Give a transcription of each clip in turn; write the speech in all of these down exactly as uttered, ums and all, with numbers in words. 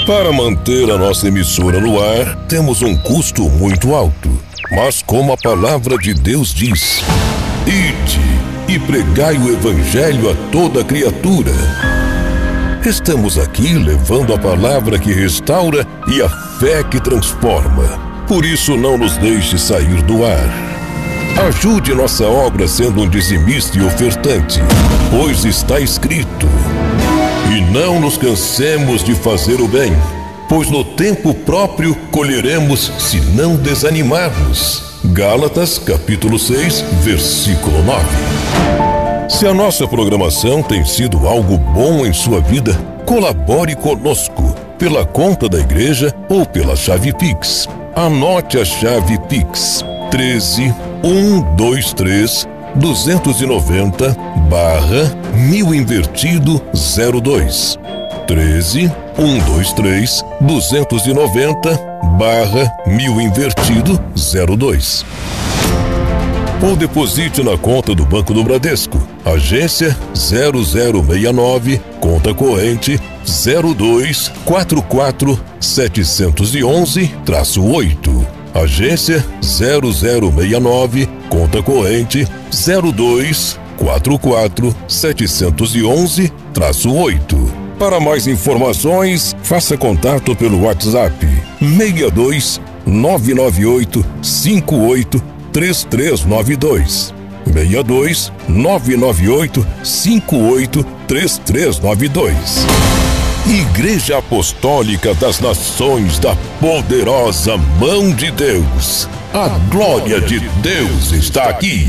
Para manter a nossa emissora no ar, temos um custo muito alto. Mas como a palavra de Deus diz: ide e pregai o evangelho a toda criatura. Estamos aqui levando a palavra que restaura e a fé que transforma. Por isso não nos deixe sair do ar. Ajude nossa obra sendo um dizimista e ofertante, pois está escrito: e não nos cansemos de fazer o bem, pois no tempo próprio colheremos se não desanimarmos. Gálatas capítulo seis, versículo nove. Se a nossa programação tem sido algo bom em sua vida, colabore conosco pela conta da igreja ou pela chave Pix. Anote a chave Pix: treze, cento e vinte e três, duzentos e noventa, barra mil invertido zero dois. treze, cento e vinte e três, duzentos e noventa, barra mil invertido zero dois. Ou deposite na conta do Banco do Bradesco, agência zero zero seis nove, conta corrente zero dois quatro quatro sete um um oito. Agência zero zero seis nove, conta corrente zero dois quatro quatro sete um um oito. Para mais informações, faça contato pelo WhatsApp seis dois nove nove oito cinco oito três três nove dois. seis dois nove nove oito cinco oito três três nove dois. Igreja Apostólica das Nações da Poderosa Mão de Deus. A glória de Deus está aqui.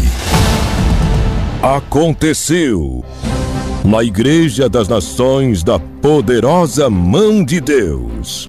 Aconteceu na Igreja das Nações da Poderosa Mão de Deus.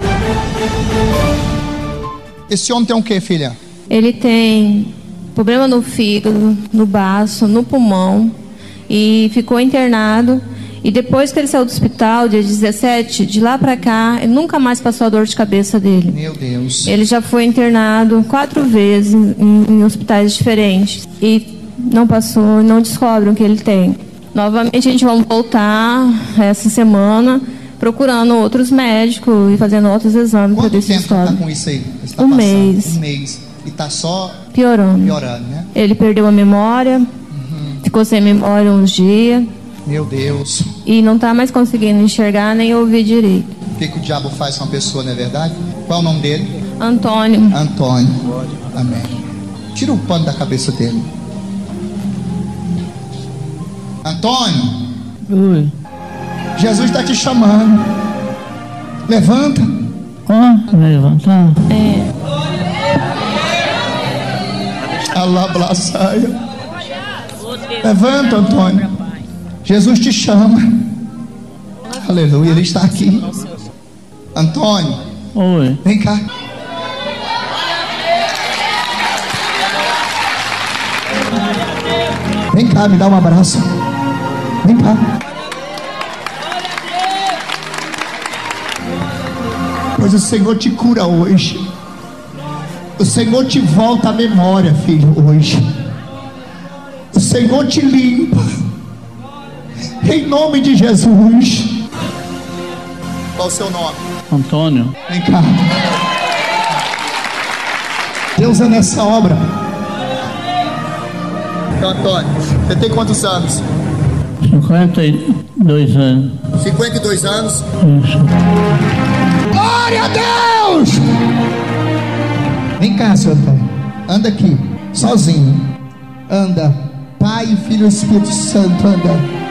Esse homem tem o que, filha? Ele tem problema no fígado, no baço, no pulmão, e ficou internado. E depois que ele saiu do hospital, dia dezessete, de lá pra cá, ele nunca mais passou a dor de cabeça dele. Meu Deus. Ele já foi internado quatro vezes em, em hospitais diferentes e não passou, não descobrem o que ele tem. Novamente a gente vai voltar essa semana procurando outros médicos e fazendo outros exames para ver se descobre. Quanto tempo tá com isso aí? Você tá um passando? mês. Um mês. E tá só piorando. Piorando, né? Ele perdeu a memória, uhum. ficou sem memória uns dias. Meu Deus. E não tá mais conseguindo enxergar nem ouvir direito. O que, que o diabo faz com uma pessoa, não é verdade? Qual é o nome dele? Antônio. Antônio. Amém. Tira o pano da cabeça dele. Antônio. Oi. Jesus está te chamando. Levanta. Ah, levantar? É. Alablaçaia. Levanta, Antônio. Jesus te chama. Aleluia, ele está aqui. Antônio. Oi. Vem cá. Vem cá, me dá um abraço. Vem cá. Pois o Senhor te cura hoje. O Senhor te volta a memória, filho, hoje. O Senhor te limpa. Em nome de Jesus. Qual o seu nome? Antônio. Vem cá. Deus é nessa obra. Então, Antônio, você tem quantos anos? cinquenta e dois anos. cinquenta e dois anos. Isso. Glória a Deus! Vem cá, seu Antônio. Anda aqui, sozinho. Anda. Pai, Filho e Espírito Santo, anda.